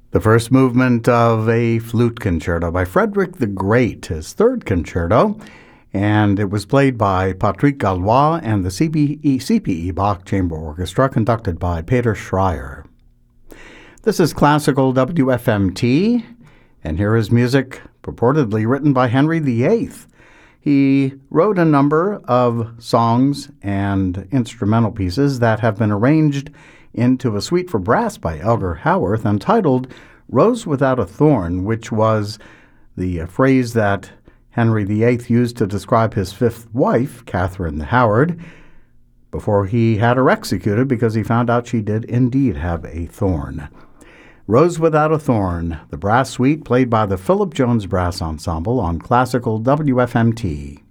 The first movement of a flute concerto by Frederick the Great, his third concerto, and it was played by Patrick Gallois and the CPE Bach Chamber Orchestra, conducted by Peter Schreier. This is classical WFMT, and here is music purportedly written by Henry VIII. He wrote a number of songs and instrumental pieces that have been arranged into a suite for brass by Elgar Howarth entitled Rose Without a Thorn, which was the phrase that Henry VIII used to describe his fifth wife, Catherine Howard, before he had her executed because he found out she did indeed have a thorn. Rose Without a Thorn, the brass suite played by the Philip Jones Brass Ensemble on classical WFMT.